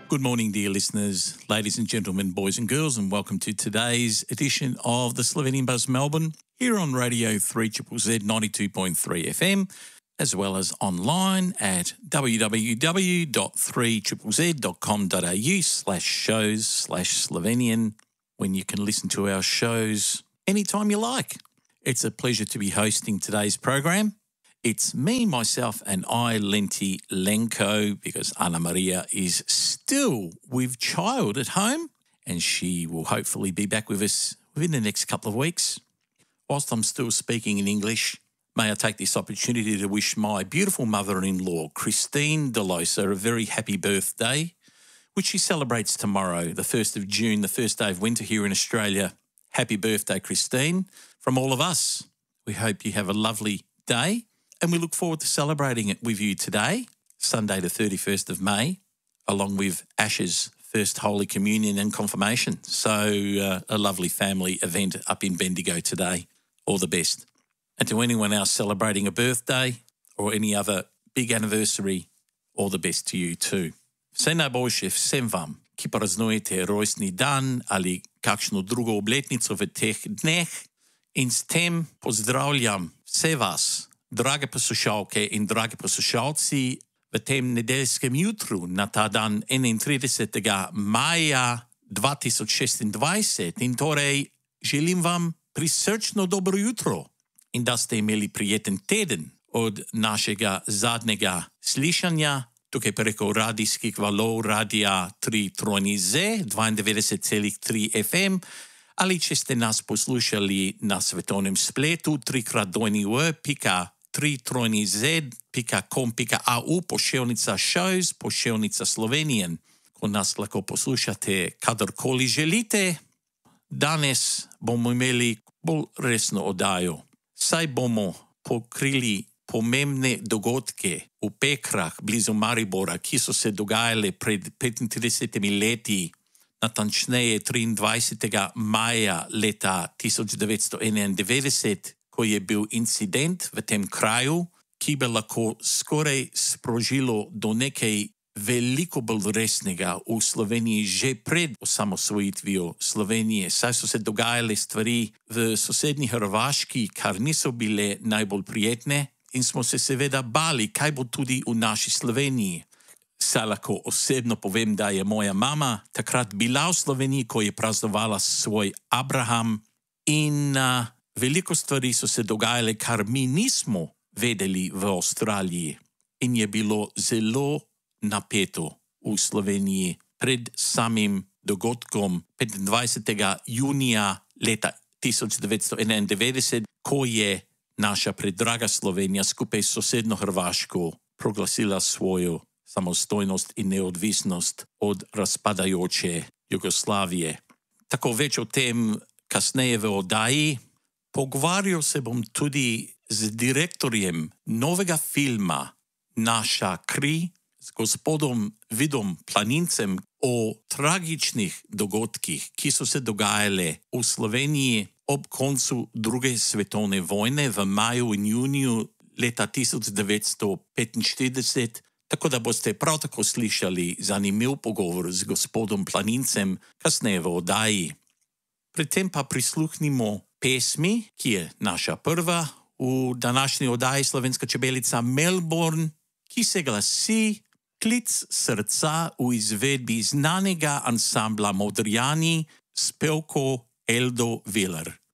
Good morning, dear listeners, ladies and gentlemen, boys and girls, and welcome to today's edition of the Slovenian Buzz Melbourne here on Radio 3ZZZ 92.3 FM, as well as online at www.3ZZZ.com.au/shows/Slovenian, when you can listen to our shows anytime you like. It's a pleasure to be hosting today's program. It's me, myself, and I, Lenti Lenko, because Anna Maria is still with child at home, and she will hopefully be back with us within the next couple of weeks. Whilst I'm still speaking in English, may I take this opportunity to wish my beautiful mother-in-law, Christine Delosa, a very happy birthday, which she celebrates tomorrow, the 1st of June, the first day of winter here in Australia. Happy birthday, Christine. From all of us, we hope you have a lovely day. And we look forward to celebrating it with you today, Sunday the 31st of May, along with Ash's first Holy Communion and Confirmation. So a lovely family event up in Bendigo today. All the best. And to anyone else celebrating a birthday or any other big anniversary, all the best to you too. Vse najboljše vsem vam, ki praznujete rojstni dan ali kakšno drugo obletnico v teh dneh. In s tem pozdravljam vse vas, drage poslušalke in dragi poslušalci, v tem nedeljskem jutru na ta dan 31. maja 2026. In torej želim vam prisrčno dobro jutro in da ste imeli prijeten teden od našega zadnjega slišanja tukaj preko radijskih valov Radia 3ZZZ 92,3 FM, ali če ste nas poslušali na svetovnem spletu www.3ZZZ.com.au pošiljnica shows, pošiljnica Slovenian, ko nas lahko poslušate kadarkoli želite. Danes bomo imeli bolj resno oddajo. Saj bomo pokrili pomembne dogodke v Pekrah blizu Maribora, ki so se dogajale pred 35 leti, natančneje 23. maja leta 1991, ko je bil incident v tem kraju, ki bi lahko skoraj sprožilo do nekaj veliko bolj resnega v Sloveniji že pred osamosvojitvijo Slovenije. Saj so se dogajale stvari v sosednji Hrvaški, kar niso bile najbolj prijetne, in smo se seveda bali, kaj bo tudi v naši Sloveniji. Saj lahko osebno povem, da je moja mama takrat bila v Sloveniji, ko je praznovala svoj Abraham, in veliko stvari so se dogajale, kar mi nismo vedeli v Avstraliji. In je bilo zelo napeto v Sloveniji pred samim dogodkom 25. junija leta 1991, ko je naša predraga Slovenija skupaj s sosednjo Hrvaško proglasila svojo samostojnost in neodvisnost od razpadajoče Jugoslavije. Tako več o tem kasneje v oddaji. Pogovarjal se bom tudi z direktorjem novega filma Naša kri, z gospodom Vidom Planincem, o tragičnih dogodkih, ki so se dogajale v Sloveniji ob koncu druge svetovne vojne v maju in juniju leta 1945, tako da boste prav tako slišali zanimiv pogovor z gospodom Planincem kasneje v oddaji. Predtem pa prisluhnimo pesmi, ki je naša prva v današnji oddaji Slovenska čebelica Melbourne, ki se glasi Klic srca v izvedbi znanega ansambla Modrijani s pevko Eldo Viler.